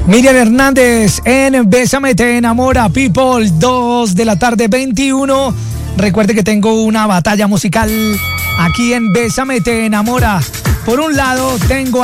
Miriam Hernández en Bésame te enamora, people, 2 de la tarde 21. Recuerde que tengo una batalla musical aquí en Bésame te enamora. Por un lado tengo